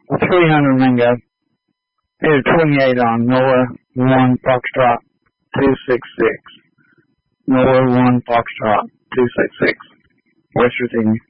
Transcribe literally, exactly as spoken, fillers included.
three hundred Mingo. Here's twenty-eight on Noah one Foxtrot two six six. Noah one Foxtrot two six six. West Virginia.